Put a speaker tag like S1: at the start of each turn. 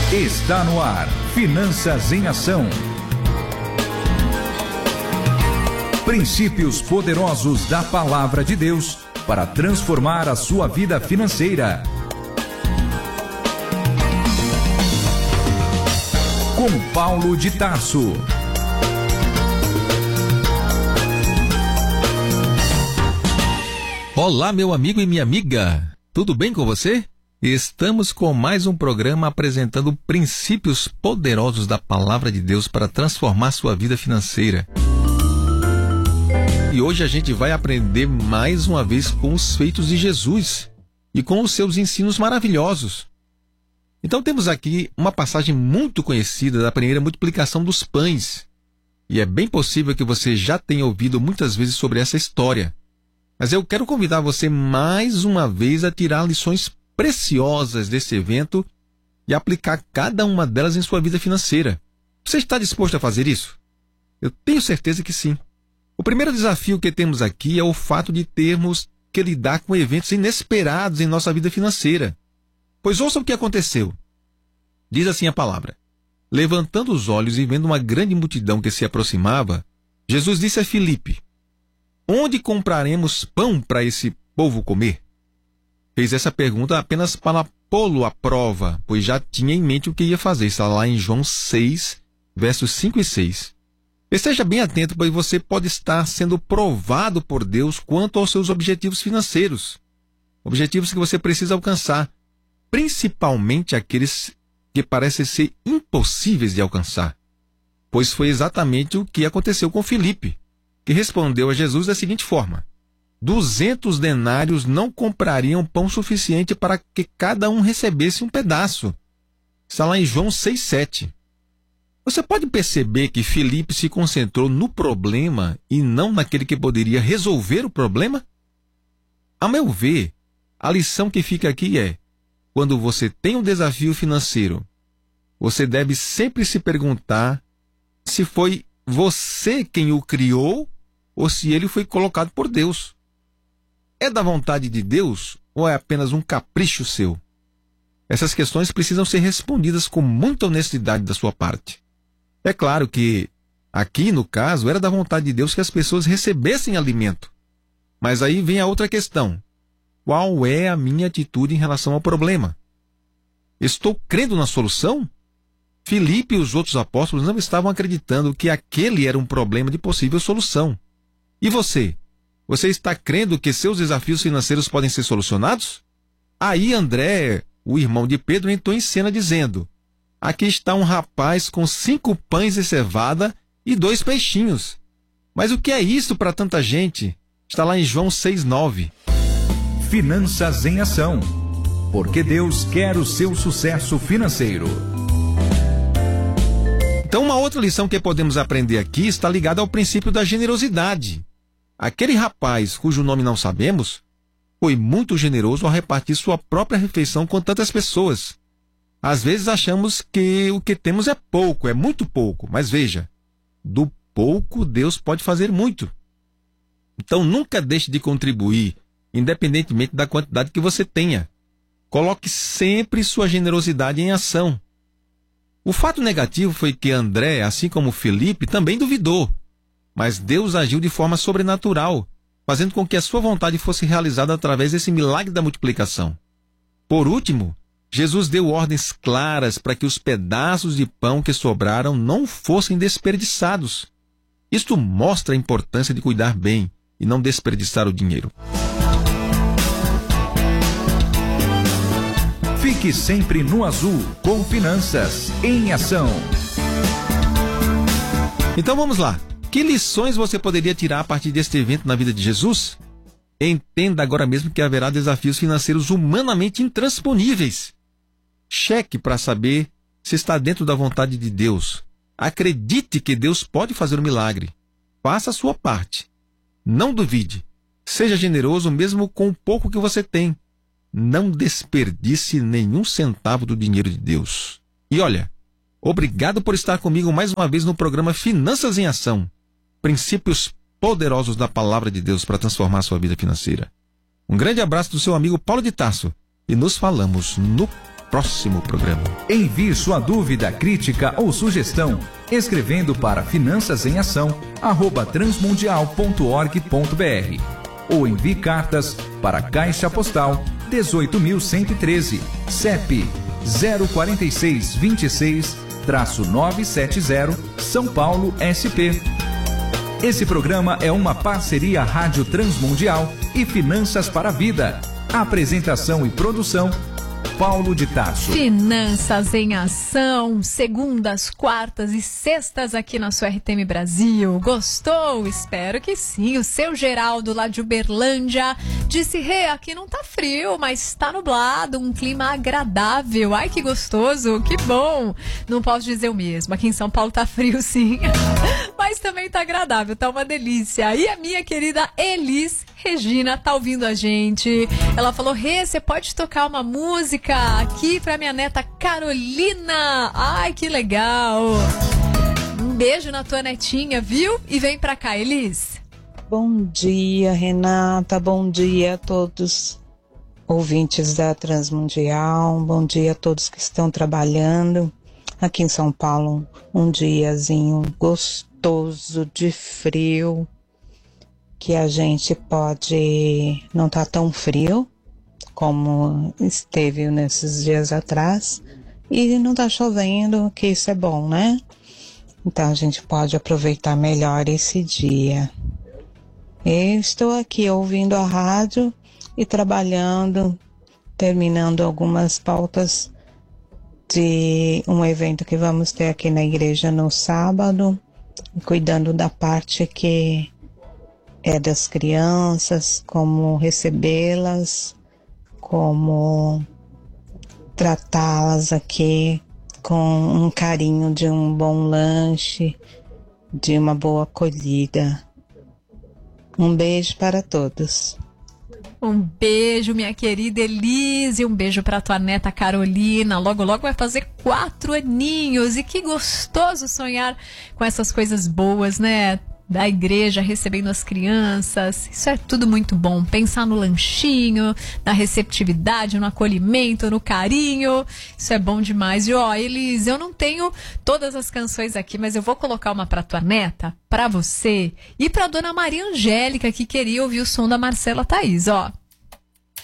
S1: Está no ar, Finanças em Ação. Princípios poderosos da Palavra de Deus para transformar a sua vida financeira. Com Paulo de Tarso.
S2: Olá, meu amigo e minha amiga. Tudo bem com você? Estamos com mais um programa apresentando princípios poderosos da Palavra de Deus para transformar sua vida financeira. E hoje a gente vai aprender mais uma vez com os feitos de Jesus e com os seus ensinos maravilhosos. Então temos aqui uma passagem muito conhecida da primeira multiplicação dos pães. E é bem possível que você já tenha ouvido muitas vezes sobre essa história. Mas eu quero convidar você mais uma vez a tirar lições preciosas desse evento e aplicar cada uma delas em sua vida financeira. Você está disposto a fazer isso? Eu tenho certeza que sim. O primeiro desafio que temos aqui é o fato de termos que lidar com eventos inesperados em nossa vida financeira. Pois ouça o que aconteceu. Diz assim a palavra: levantando os olhos e vendo uma grande multidão que se aproximava, Jesus disse a Filipe: onde compraremos pão para esse povo comer? Fez essa pergunta apenas para pô-lo à prova, pois já tinha em mente o que ia fazer. Está lá em João 6, versos 5 e 6. Esteja bem atento, pois você pode estar sendo provado por Deus quanto aos seus objetivos financeiros. Objetivos que você precisa alcançar, principalmente aqueles que parecem ser impossíveis de alcançar. Pois foi exatamente o que aconteceu com Filipe, que respondeu a Jesus da seguinte forma: 200 denários não comprariam pão suficiente para que cada um recebesse um pedaço. Está lá em João 6,7. Você pode perceber que Filipe se concentrou no problema e não naquele que poderia resolver o problema? A meu ver, a lição que fica aqui é: quando você tem um desafio financeiro, você deve sempre se perguntar se foi você quem o criou ou se ele foi colocado por Deus. É da vontade de Deus ou é apenas um capricho seu? Essas questões precisam ser respondidas com muita honestidade da sua parte. É claro que, aqui no caso, era da vontade de Deus que as pessoas recebessem alimento. Mas aí vem a outra questão: qual é a minha atitude em relação ao problema? Estou crendo na solução? Filipe e os outros apóstolos não estavam acreditando que aquele era um problema de possível solução. E você? Você está crendo que seus desafios financeiros podem ser solucionados? Aí André, o irmão de Pedro, entrou em cena dizendo: aqui está um rapaz com 5 pães de cevada e 2 peixinhos. Mas o que é isso para tanta gente? Está lá em João 6,9.
S1: Finanças em Ação. Porque Deus quer o seu sucesso financeiro.
S2: Então, uma outra lição que podemos aprender aqui está ligada ao princípio da generosidade. Aquele rapaz, cujo nome não sabemos, foi muito generoso ao repartir sua própria refeição com tantas pessoas. Às vezes achamos que o que temos é pouco, é muito pouco, mas veja, do pouco Deus pode fazer muito. Então nunca deixe de contribuir, independentemente da quantidade que você tenha. Coloque sempre sua generosidade em ação. O fato negativo foi que André, assim como Filipe, também duvidou. Mas Deus agiu de forma sobrenatural, fazendo com que a sua vontade fosse realizada através desse milagre da multiplicação. Por último, Jesus deu ordens claras para que os pedaços de pão que sobraram não fossem desperdiçados. Isto mostra a importância de cuidar bem e não desperdiçar o dinheiro.
S1: Fique sempre no azul com Finanças em Ação.
S2: Então vamos lá. Que lições você poderia tirar a partir deste evento na vida de Jesus? Entenda agora mesmo que haverá desafios financeiros humanamente intransponíveis. Cheque para saber se está dentro da vontade de Deus. Acredite que Deus pode fazer um milagre. Faça a sua parte. Não duvide. Seja generoso mesmo com o pouco que você tem. Não desperdice nenhum centavo do dinheiro de Deus. E olha, obrigado por estar comigo mais uma vez no programa Finanças em Ação. Princípios poderosos da Palavra de Deus para transformar a sua vida financeira. Um grande abraço do seu amigo Paulo de Tarso e nos falamos no próximo programa.
S1: Envie sua dúvida, crítica ou sugestão escrevendo para finançasemação@transmundial.org.br ou envie cartas para Caixa Postal 18.113, CEP 04626-970, São Paulo, SP. Esse programa é uma parceria Rádio Transmundial e Finanças para a Vida. Apresentação e produção, Paulo de Tarso.
S3: Finanças em Ação, segundas, quartas e sextas aqui na sua RTM Brasil. Gostou? Espero que sim. O seu Geraldo lá de Uberlândia disse: aqui não tá frio, mas tá nublado, um clima agradável. Ai, que gostoso, que bom. Não posso dizer o mesmo, aqui em São Paulo tá frio sim, mas também tá agradável, tá uma delícia. E a minha querida Elis Regina tá ouvindo a gente. Ela falou: Rê, você pode tocar uma música aqui pra minha neta Carolina? Ai, que legal. Um beijo na tua netinha, viu? E vem pra cá, Elis.
S4: Bom dia, Renata. Bom dia a todos ouvintes da Transmundial. Bom dia a todos que estão trabalhando. Aqui em São Paulo, um diazinho gostoso de frio, que a gente pode não tá tão frio como esteve nesses dias atrás, e não tá chovendo, que isso é bom, né? Então a gente pode aproveitar melhor esse dia. Eu estou aqui ouvindo a rádio e trabalhando, terminando algumas pautas de um evento que vamos ter aqui na igreja no sábado, cuidando da parte que é das crianças, como recebê-las, como tratá-las aqui com um carinho de um bom lanche, de uma boa acolhida. Um beijo para todos.
S3: Um beijo, minha querida Elise, um beijo para tua neta Carolina. Logo, logo vai fazer 4 aninhos. E que gostoso sonhar com essas coisas boas, né? Da igreja, recebendo as crianças. Isso é tudo muito bom. Pensar no lanchinho, na receptividade, no acolhimento, no carinho. Isso é bom demais. E ó, Elis, eu não tenho todas as canções aqui, mas eu vou colocar uma pra tua neta, pra você e pra dona Maria Angélica, que queria ouvir o som da Marcela Thaís, ó.